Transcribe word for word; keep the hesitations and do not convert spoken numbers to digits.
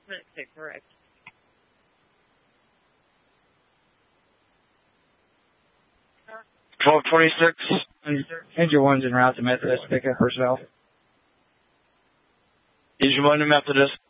Okay, correct. twelve twenty-six. Engine one's en route to Methodist. Pick up personnel. Engine one to Methodist.